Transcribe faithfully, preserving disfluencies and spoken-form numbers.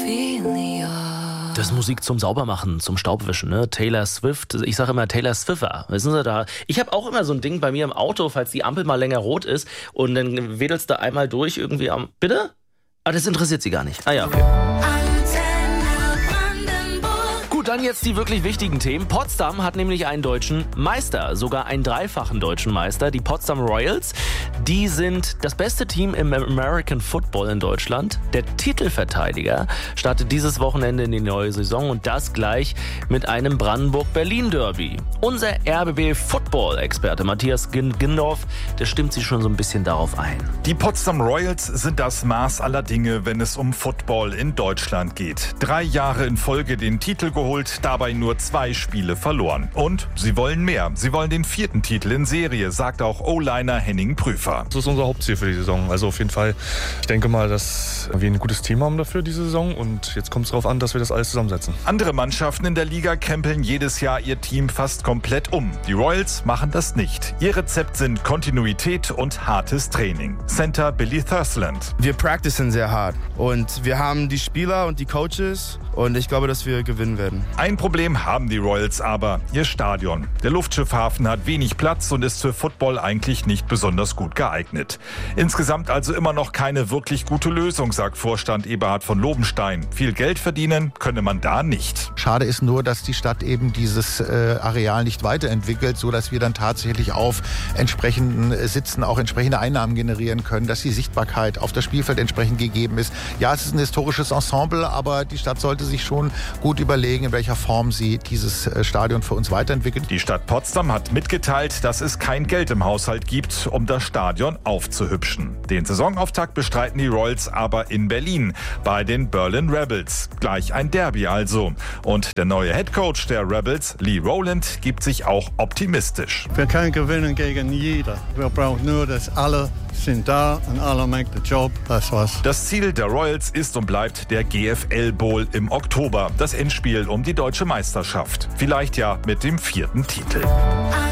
Das ist Musik zum Saubermachen, zum Staubwischen, ne? Taylor Swift. Ich sage immer Taylor Swiffer. Wissen Sie da? Ich habe auch immer so ein Ding bei mir im Auto, falls die Ampel mal länger rot ist und dann wedelst du einmal durch irgendwie am... Bitte? Ah, das interessiert Sie gar nicht. Ah ja, okay. Gut, dann jetzt die wirklich wichtigen Themen. Potsdam hat nämlich einen deutschen Meister, sogar einen dreifachen deutschen Meister, die Potsdam Royals. Die sind das beste Team im American Football in Deutschland. Der Titelverteidiger startet dieses Wochenende in die neue Saison und das gleich mit einem Brandenburg-Berlin-Derby. Unser R B B-Football-Experte Matthias Gindorf, der stimmt sich schon so ein bisschen darauf ein. Die Potsdam Royals sind das Maß aller Dinge, wenn es um Football in Deutschland geht. Drei Jahre in Folge den Titel geholt, dabei nur zwei Spiele verloren. Und sie wollen mehr. Sie wollen den vierten Titel in Serie, sagt auch O-Liner Henning Prüfer. Das ist unser Hauptziel für die Saison. Also auf jeden Fall, ich denke mal, dass wir ein gutes Team haben dafür diese Saison und jetzt kommt es darauf an, dass wir das alles zusammensetzen. Andere Mannschaften in der Liga krempeln jedes Jahr ihr Team fast komplett um. Die Royals machen das nicht. Ihr Rezept sind Kontinuität und hartes Training. Center Billy Thursland. Wir practicen sehr hart und wir haben die Spieler und die Coaches und ich glaube, dass wir gewinnen werden. Ein Problem haben die Royals aber, ihr Stadion. Der Luftschiffhafen hat wenig Platz und ist für Football eigentlich nicht besonders gut geeignet. Insgesamt also immer noch keine wirklich gute Lösung, sagt Vorstand Eberhard von Lobenstein. Viel Geld verdienen könne man da nicht. Schade ist nur, dass die Stadt eben dieses äh, Areal nicht weiterentwickelt, sodass wir dann tatsächlich auf entsprechenden Sitzen auch entsprechende Einnahmen generieren können, dass die Sichtbarkeit auf das Spielfeld entsprechend gegeben ist. Ja, es ist ein historisches Ensemble, aber die Stadt sollte sich schon gut überlegen, in welcher Form sie dieses Stadion für uns weiterentwickelt. Die Stadt Potsdam hat mitgeteilt, dass es kein Geld im Haushalt gibt, um das Stadion aufzuhübschen. Den Saisonauftakt bestreiten die Royals aber in Berlin bei den Berlin Rebels. Gleich ein Derby also. Und der neue Headcoach der Rebels, Lee Rowland, gibt sich auch optimistisch. Wir können gewinnen gegen jeder. Wir brauchen nur, dass alle sind da und alle machen den Job. Das war's. Das Ziel der Royals ist und bleibt der G F L Bowl im Oktober. Das Endspiel um die deutsche Meisterschaft. Vielleicht ja mit dem vierten Titel.